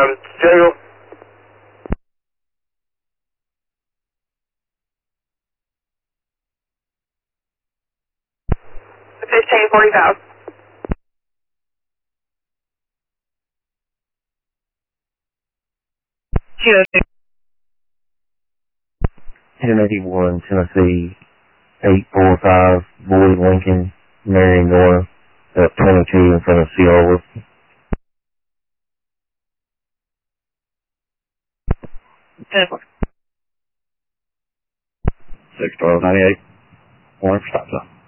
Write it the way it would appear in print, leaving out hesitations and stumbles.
Southbound Jail. 1540,000. Ten 81 Tennessee 845 Boyd Lincoln, Marion North, at 22 in front of Cialis. 61298. Warning for stop sign.